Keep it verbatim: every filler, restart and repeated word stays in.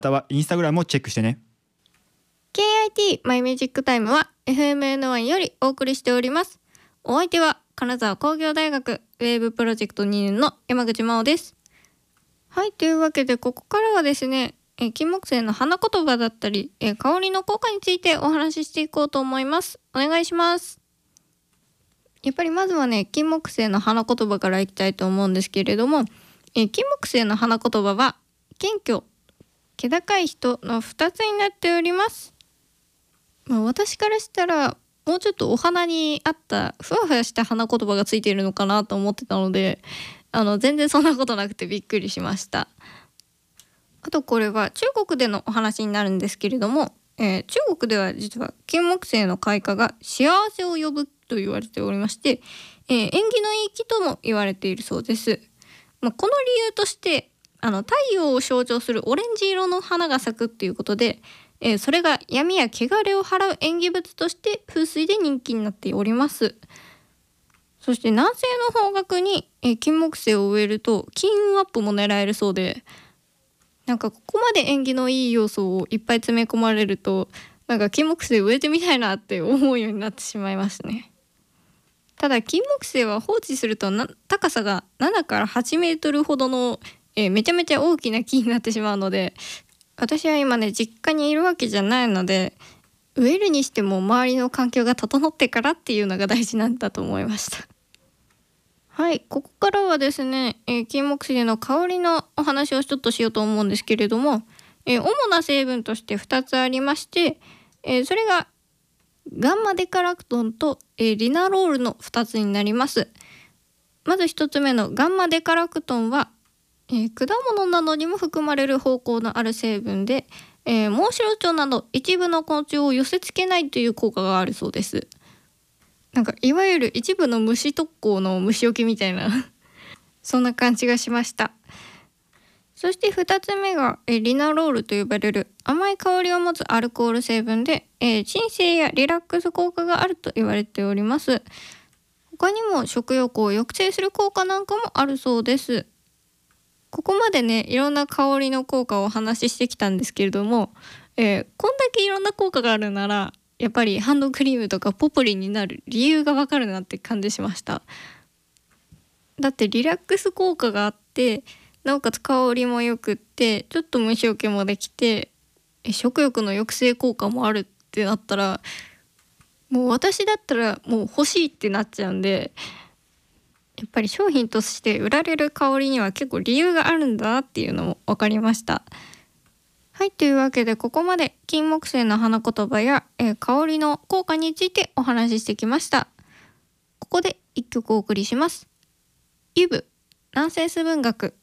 たはインスタグラムをチェックしてね。 ケーアイティー マイミュージックタイムは エフエムエヌワン よりお送りしております。お相手は金沢工業大学ウェーブプロジェクトにねんの山口真央です。はい、というわけでここからはですね、え金木犀の花言葉だったりえ香りの効果についてお話ししていこうと思います。お願いします。やっぱりまずはね、金木犀の花言葉からいきたいと思うんですけれども、え金木犀の花言葉は謙虚、気高い人のふたつになっております。まあ、私からしたらもうちょっとお花に合ったふわふわした花言葉がついているのかなと思ってたので、あの全然そんなことなくてびっくりしました。あとこれは中国でのお話になるんですけれども、えー、中国では実は金木犀の開花が幸せを呼ぶと言われておりまして、えー、縁起のいい木とも言われているそうです。まあ、この理由としてあの太陽を象徴するオレンジ色の花が咲くっていうことで、えー、それが闇や汚れを払う縁起物として風水で人気になっております。そして南西の方角に、えー、金木犀を植えると金運アップも狙えるそうで、なんかここまで縁起のいい要素をいっぱい詰め込まれると、なんか金木犀植えてみたいなって思うようになってしまいますね。ただ金木犀は放置するとな高さがななからはちメートルほどの、えー、めちゃめちゃ大きな木になってしまうので、私は今ね実家にいるわけじゃないので、植えるにしても周りの環境が整ってからっていうのが大事なんだと思いました。はい、ここからはですね、えー、金木犀の香りのお話をちょっとしようと思うんですけれども、えー、主な成分としてふたつありまして、えー、それがガンマデカラクトンと、えー、リナロールのふたつになります。まずひとつめのガンマデカラクトンは、えー、果物などにも含まれる方向のある成分で、えー、モンシロチョウなど一部の昆虫を寄せ付けないという効果があるそうです。なんかいわゆる一部の虫特攻の虫除けみたいなそんな感じがしました。そしてふたつめがえリナロールと呼ばれる甘い香りを持つアルコール成分で、えー、鎮静やリラックス効果があると言われております。他にも食欲を抑制する効果なんかもあるそうです。ここまでねいろんな香りの効果をお話ししてきたんですけれども、えー、こんだけいろんな効果があるならやっぱりハンドクリームとかポプリンになる理由がわかるなって感じしました。だってリラックス効果があってなおかつ香りもよくってちょっと虫除けもできて食欲の抑制効果もあるってなったら、もう私だったらもう欲しいってなっちゃうんで、やっぱり商品として売られる香りには結構理由があるんだなっていうのも分かりました。はい、というわけでここまで金木犀の花言葉や、えー、香りの効果についてお話ししてきました。ここで一曲お送りします。ユブナンセンス文学